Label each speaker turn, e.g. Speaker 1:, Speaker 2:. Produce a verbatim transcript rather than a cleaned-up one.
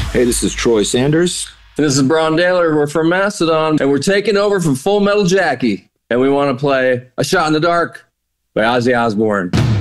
Speaker 1: Hey, this is Troy Sanders.
Speaker 2: And this is Braun Daler. We're from Mastodon, and we're taking over from Full Metal Jackie. And we want to play A Shot in the Dark by Ozzy Osbourne.